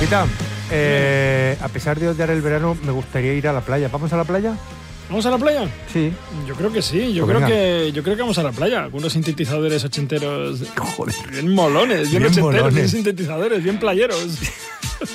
Paquita, a pesar de odiar el verano, me gustaría ir a la playa. ¿Vamos a la playa? ¿Vamos a la playa? Sí. Yo creo que sí, yo Pues creo que vamos a la playa. Con unos sintetizadores ochenteros Joder. bien molones, bien Bien ochenteros, molones. bien sintetizadores, bien playeros.